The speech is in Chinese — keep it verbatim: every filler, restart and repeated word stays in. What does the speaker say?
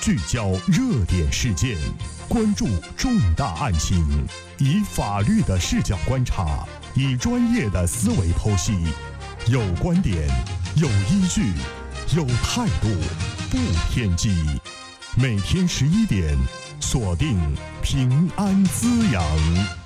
聚焦热点事件，关注重大案情，以法律的视角观察，以专业的思维剖析，有观点，有依据，有态度，不偏激。每天十一点，锁定平安滋养。